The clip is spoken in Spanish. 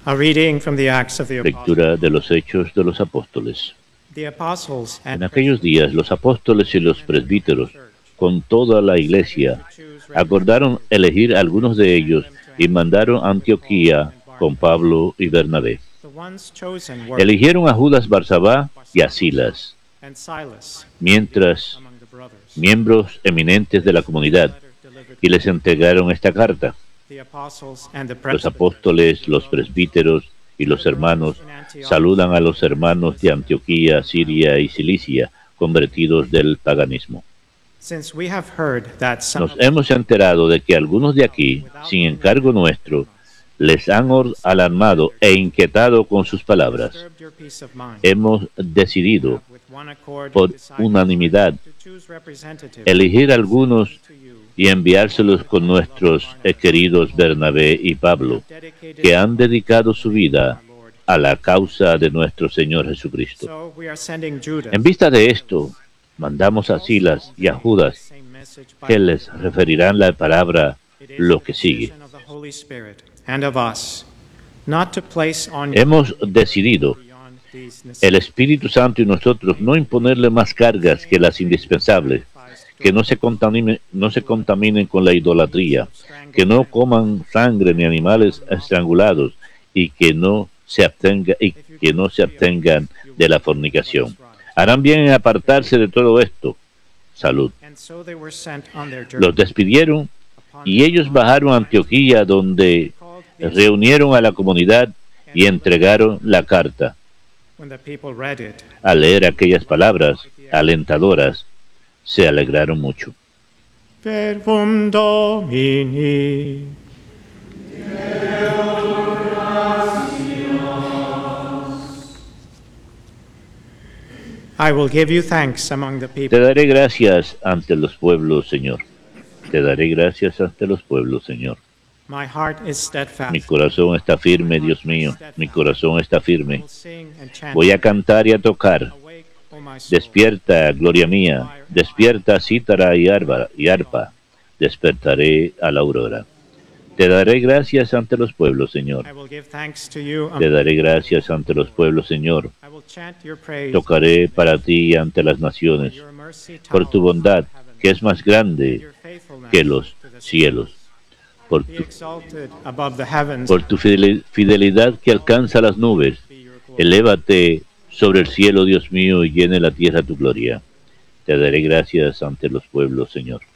A reading from the Acts of the Apostles. Lectura de los Hechos de los Apóstoles. The apostles En aquellos días, los apóstoles y los presbíteros, con toda la iglesia, acordaron elegir a algunos de ellos y mandaron a Antioquía con Pablo y Bernabé. Eligieron a Judas Barsabá y a Silas, miembros eminentes de la comunidad, y les entregaron esta carta. Los apóstoles, los presbíteros y los hermanos saludan a los hermanos de Antioquía, Siria y Cilicia, convertidos del paganismo. Nos hemos enterado de que algunos de aquí, sin encargo nuestro, les han alarmado e inquietado con sus palabras. Hemos decidido, por unanimidad, elegir a algunos y enviárselos con nuestros queridos Bernabé y Pablo, que han dedicado su vida a la causa de nuestro Señor Jesucristo. En vista de esto, mandamos a Silas y a Judas, que les referirán la palabra lo que sigue. Hemos decidido, el Espíritu Santo y nosotros, no imponerle más cargas que las indispensables, que no se contaminen con la idolatría, que no coman sangre ni animales estrangulados y que no se abstengan de la fornicación. Harán bien en apartarse de todo esto. Salud. Los despidieron y ellos bajaron a Antioquía, donde reunieron a la comunidad y entregaron la carta. Al leer aquellas palabras alentadoras, se alegraron mucho. Verbum Domini. I will give you thanks among the people. Te daré gracias ante los pueblos, Señor. Te daré gracias ante los pueblos, Señor. My heart is steadfast. Mi corazón está firme, Dios mío. Mi corazón está firme. Voy a cantar y a tocar. Despierta, gloria mía. Despierta, cítara y arpa. Despertaré a la aurora. Te daré gracias ante los pueblos, Señor. Te daré gracias ante los pueblos, Señor. Tocaré para ti ante las naciones, por tu bondad, que es más grande que los cielos, por tu fidelidad que alcanza las nubes. Elévate sobre el cielo, Dios mío, y llene la tierra tu gloria. Te daré gracias ante los pueblos, Señor.